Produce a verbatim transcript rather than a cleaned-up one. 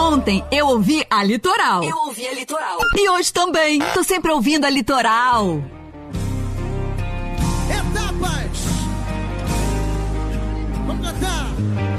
Ontem eu ouvi a Litoral. Eu ouvi a Litoral. E hoje também. Tô sempre ouvindo a Litoral. Etapas. Vamos cantar.